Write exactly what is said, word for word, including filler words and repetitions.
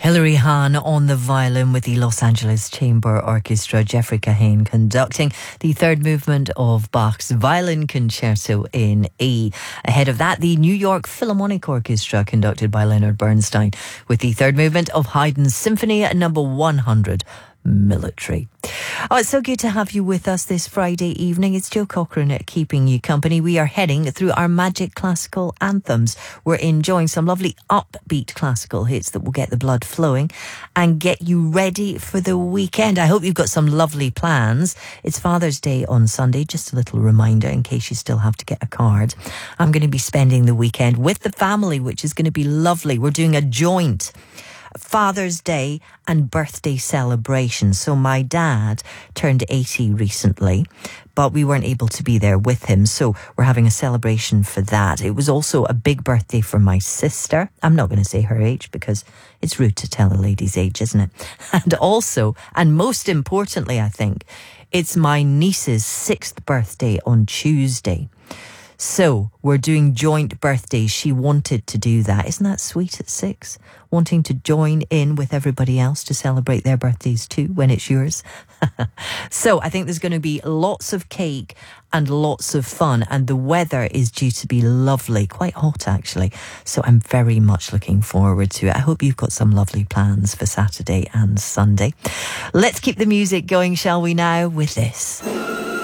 Hilary Hahn on the violin with the Los Angeles Chamber Orchestra, Jeffrey Kahane conducting the third movement of Bach's Violin Concerto in E. Ahead of that, the New York Philharmonic Orchestra conducted by Leonard Bernstein with the third movement of Haydn's Symphony number one hundred, Military. Oh, it's so good to have you with us this Friday evening. It's Joe Cochran keeping you company. We are heading through our magic classical anthems. We're enjoying some lovely upbeat classical hits that will get the blood flowing and get you ready for the weekend. I hope you've got some lovely plans. It's Father's Day on Sunday. Just a little reminder in case you still have to get a card. I'm going to be spending the weekend with the family, which is going to be lovely. We're doing a joint Father's Day and birthday celebration. So my dad turned eighty recently, but we weren't able to be there with him. So we're having a celebration for that. It was also a big birthday for my sister. I'm not going to say her age because it's rude to tell a lady's age, isn't it? And also, and most importantly, I think, it's my niece's sixth birthday on Tuesday. So we're doing joint birthdays. She wanted to do that. Isn't that sweet at six? Wanting to join in with everybody else to celebrate their birthdays too when it's yours. So I think there's going to be lots of cake and lots of fun. And the weather is due to be lovely. Quite hot, actually. So I'm very much looking forward to it. I hope you've got some lovely plans for Saturday and Sunday. Let's keep the music going, shall we now, with this.